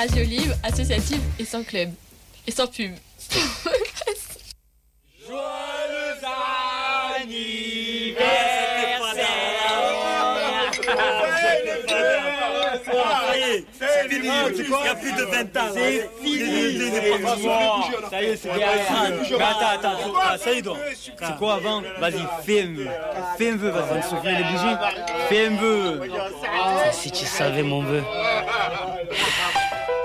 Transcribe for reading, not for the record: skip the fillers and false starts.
radio libre, associative et sans club. Et sans pub. Joyeux anniversaire. C'est fini, il y a plus de 20 ans. C'est fini. Ça y est, c'est bien. Attends, ça y est donc. C'est quoi avant? Vas-y, fais un vœu. Fais un vœu, vas-y. Souffler les bougies. Fais un vœu. Si tu savais mon vœu.